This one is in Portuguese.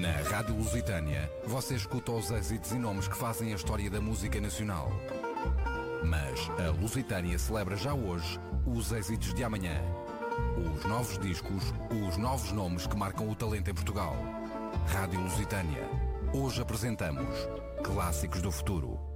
Na Rádio Lusitânia, você escuta os êxitos e nomes que fazem a história da música nacional. Mas a Lusitânia celebra já hoje os êxitos de amanhã. Os novos discos, os novos nomes que marcam o talento em Portugal. Rádio Lusitânia. Hoje apresentamos Clássicos do Futuro.